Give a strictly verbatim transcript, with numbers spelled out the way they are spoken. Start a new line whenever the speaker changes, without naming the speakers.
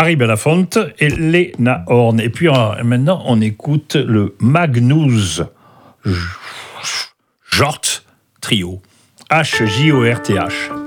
Harry Belafonte et Lena Horne. Et puis euh, maintenant, on écoute le Magnus Hjort Trio. H J O R T H.